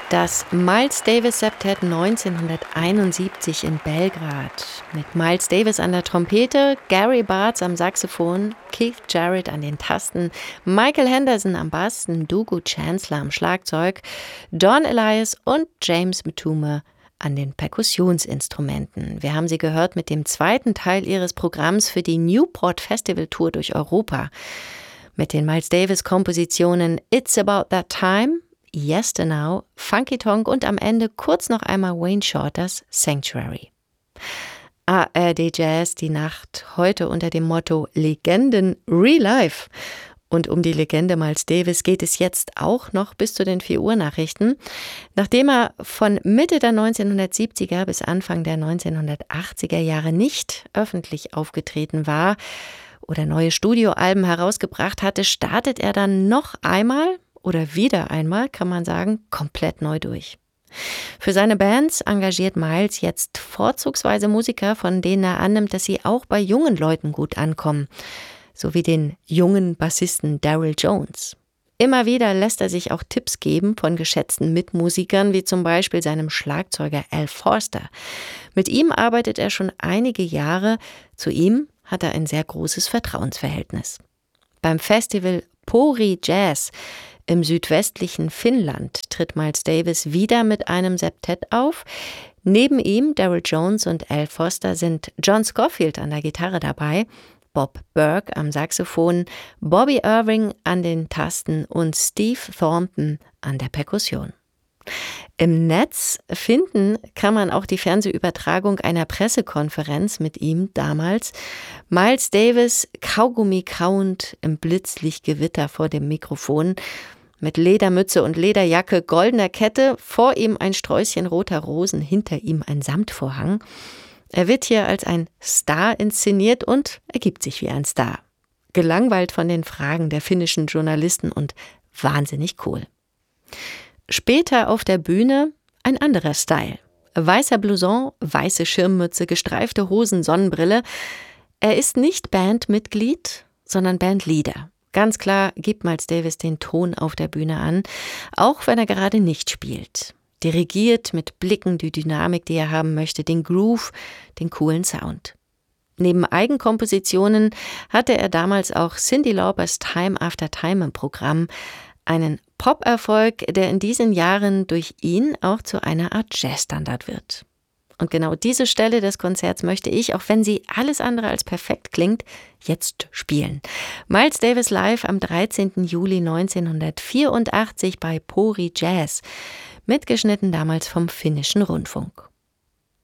Das Miles Davis Septett 1971 in Belgrad. Mit Miles Davis an der Trompete, Gary Bartz am Saxophon, Keith Jarrett an den Tasten, Michael Henderson am Bass, Ndugu Chancellor am Schlagzeug, Don Elias und James Mtume an den Perkussionsinstrumenten. Wir haben sie gehört mit dem zweiten Teil ihres Programms für die Newport Festival Tour durch Europa. Mit den Miles Davis Kompositionen It's About That Time, Yesternow, Funky Tonk und am Ende kurz noch einmal Wayne Shorters Sanctuary. ARD Jazz, die Nacht, heute unter dem Motto Legenden Relive. Und um die Legende Miles Davis geht es jetzt auch noch bis zu den 4 Uhr Nachrichten. Nachdem er von Mitte der 1970er bis Anfang der 1980er Jahre nicht öffentlich aufgetreten war oder neue Studioalben herausgebracht hatte, startet er dann noch einmal oder wieder einmal, kann man sagen, komplett neu durch. Für seine Bands engagiert Miles jetzt vorzugsweise Musiker, von denen er annimmt, dass sie auch bei jungen Leuten gut ankommen, so wie den jungen Bassisten Daryl Jones. Immer wieder lässt er sich auch Tipps geben von geschätzten Mitmusikern, wie zum Beispiel seinem Schlagzeuger Al Forster. Mit ihm arbeitet er schon einige Jahre, zu ihm hat er ein sehr großes Vertrauensverhältnis. Beim Festival Pori Jazz im südwestlichen Finnland tritt Miles Davis wieder mit einem Septett auf. Neben ihm, Daryl Jones und Al Forster, sind John Scofield an der Gitarre dabei, Bob Burke am Saxophon, Bobby Irving an den Tasten und Steve Thornton an der Perkussion. Im Netz finden kann man auch die Fernsehübertragung einer Pressekonferenz mit ihm damals. Miles Davis, Kaugummi kauend im Blitzlichtgewitter vor dem Mikrofon, mit Ledermütze und Lederjacke, goldener Kette, vor ihm ein Sträußchen roter Rosen, hinter ihm ein Samtvorhang. Er wird hier als ein Star inszeniert und ergibt sich wie ein Star. Gelangweilt von den Fragen der finnischen Journalisten und wahnsinnig cool. Später auf der Bühne ein anderer Style. Weißer Blouson, weiße Schirmmütze, gestreifte Hosen, Sonnenbrille. Er ist nicht Bandmitglied, sondern Bandleader. Ganz klar gibt Miles Davis den Ton auf der Bühne an, auch wenn er gerade nicht spielt. Dirigiert mit Blicken die Dynamik, die er haben möchte, den Groove, den coolen Sound. Neben Eigenkompositionen hatte er damals auch Cyndi Laupers Time After Time im Programm, einen Pop-Erfolg, der in diesen Jahren durch ihn auch zu einer Art Jazzstandard wird. Und genau diese Stelle des Konzerts möchte ich, auch wenn sie alles andere als perfekt klingt, jetzt spielen. Miles Davis live am 13. Juli 1984 bei Pori Jazz, mitgeschnitten damals vom Finnischen Rundfunk.